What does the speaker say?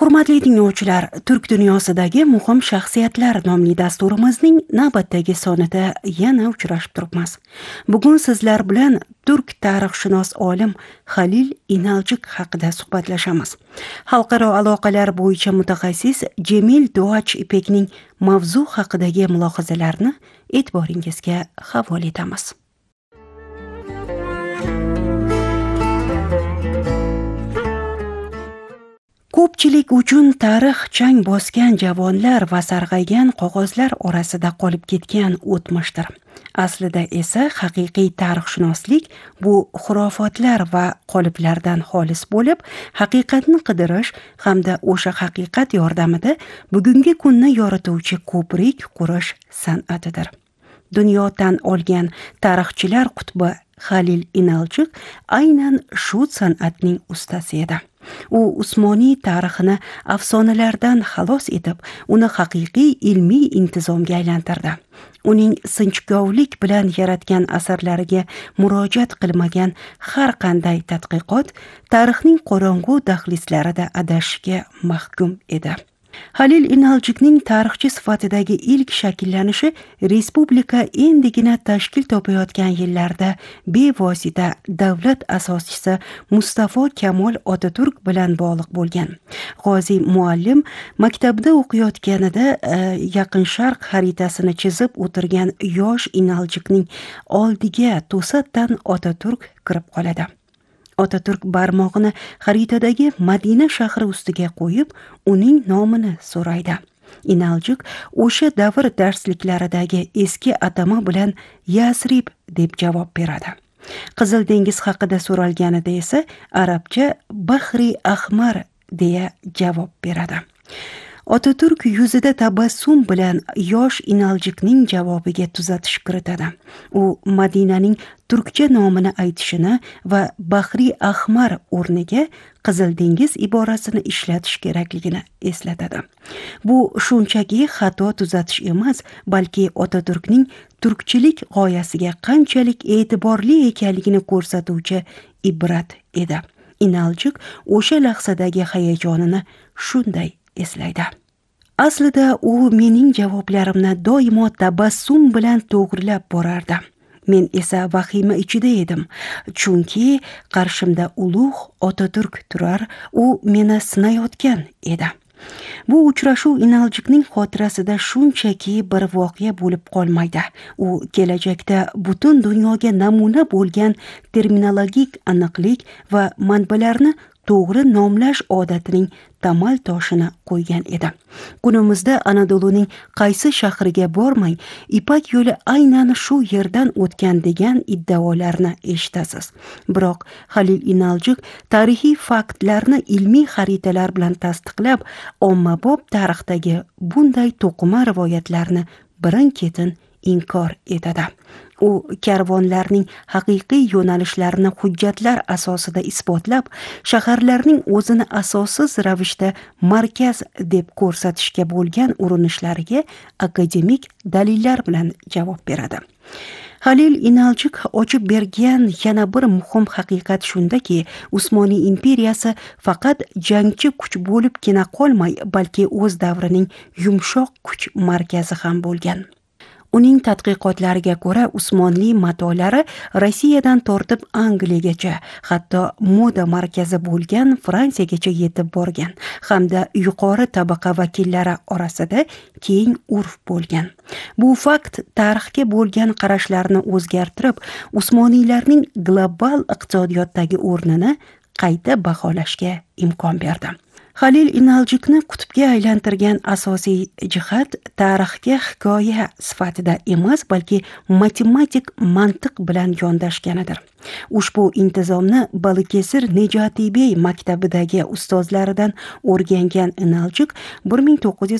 Hurmatli tinglovchilar, Turk dunyosidagi muhim shaxsiyatlar nomli dasturimizning navbatdagi sonida yana uchrashib turibmiz. Bugun sizlar bilan turk tarixshunos olim Halil Inalcik haqida suhbatlashamiz. Xalqaro aloqalar bo'yicha mutaxassis Cemil Doğaç İpekning mavzu haqidagi mulohazalarini e'tiboringizga havola etamiz. Ko'pchilik uchun tarix chang bosgan javonlar va sarg'aygan qog'ozlar orasida qolib ketgan o'tmishdir. Aslida esa haqiqiy tarixshunoslik bu xurofotlar va qoliplardan xolis bo'lib, haqiqatni qidirish hamda o'sha haqiqat yordamida bugungi kunni yorituvchi ko'prik qurish san'atidir. Dunyo tan olgan tarixchilar qutbi Halil Inalcik aynan shu san'atning ustasi edi. U Usmoniy tarixini afsonalardan xalos etib, uni haqiqiy ilmiy intizomga aylantirdi. Uning sinchkovlik bilan yaratgan asarlariga murojaat qilmagan har qanday tadqiqot tarixning qorong'u dahlizlarida adashishga mahkum edi. Halil Inalcikning tarixchi sifatidagi ilk shakllanishi respublika endigina tashkil topayotgan yillarda bevosita davlat asoschisi Mustafa Kemal Otaturk bilan bog'liq bo'lgan. G'ozi muallim maktabda o'qiyotganida Yaqin Sharq xaritasini chizib o'tirgan yosh Inalcikning oldiga to'satdan Otaturk kirib qoladi. Otaturk barmog'ini xaritadagi Madina shahri ustiga qo'yib, uning nomini so'raydi. Inalcik o'sha davr darsliklaridagi eski atama bilan Yasrib deb javob beradi. Qizil dengiz haqida so'ralganida esa arabcha Bahri Ahmar deya javob beradi. Otaturk yuzida tabassum bilan yosh Inalcikning javobiga tuzatish kiritadi. U Madinaning turkcha nomini aytishini va Bahri Ahmar o'rniga Qizil dengiz iborasini ishlatish kerakligini eslatadi. Bu shunchaki xato tuzatish emas, balki Otaturkning turkchilik g'oyasiga qanchalik e'tiborli ekanligini ko'rsatuvchi ibrat edi. Inalcik o'sha lahzadagi hayajonini shunday eslaydi. Aslida u mening javoblarimni doimo tabassum bilan to'g'rilab borardi. Men esa vahima ichida edim, chunki qarshimda ulug' Otaturk turar, u meni sinayotgan edi. Bu uchrashuv Inalcikning xotirasida shunchaki bir voqea bo'lib qolmaydi. U kelajakda butun dunyoga namuna bo'lgan terminologik aniqlik va manbalarni to'g'ri nomlash odatining tamal toshini qo'ygan edi. Kunimizda Anadoluning qaysi shahriga bormang, Ipak yo'li aynan shu yerdan o'tgan degan iddaolarni eshitasiz. Biroq Halil Inalcik tarixiy faktlarni ilmiy xaritalar bilan tasdiqlab, ommabop tarixdagi bunday to'qima rivoyatlarni birin-ketin inkor etadi. U karvonlarning haqiqiy yo'nalishlarini hujjatlar asosida isbotlab, shaharlarning o'zini asossiz ravishda markaz deb ko'rsatishga bo'lgan urinishlariga akademik dalillar bilan javob beradi. Halil Inalcik ochib bergan yana bir muhim haqiqat shundaki, Usmoniy imperiyasi faqat jangchi kuch bo'libgina qolmay, balki o'z davrining yumshoq kuch markazi ham bo'lgan. Uning tadqiqotlariga ko'ra, Usmonli matolari Rossiyadan tortib Angliyagacha, hatto moda markazi bo'lgan Fransiyagacha yetib borgan hamda yuqori tabaqa vakillari orasida keng urf bo'lgan. Bu fakt tarixga bo'lgan qarashlarni o'zgartirib, Usmoniylarning global iqtisodiyotdagi o'rnini qayta baholashga imkon berdi. Halil Inalcikni qutbga aylantirgan asosiy jihat tarixga hikoya sifatida emas, balki matematik mantiq bilan yondashganidir. Ushbu intizomni Balıkesir Necati Bey maktabidagi ustozlaridan o'rgangan Inalcik 1900